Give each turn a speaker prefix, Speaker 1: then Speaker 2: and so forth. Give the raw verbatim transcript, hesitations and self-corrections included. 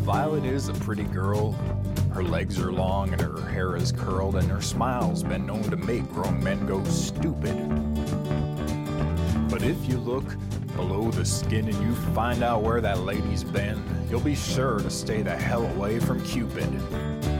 Speaker 1: Violet is a pretty girl. Her legs are long and her hair is curled, and her smile's been known to make grown men go stupid. But if you look below the skin and you find out where that lady's been, you'll be sure to stay the hell away from Cupid.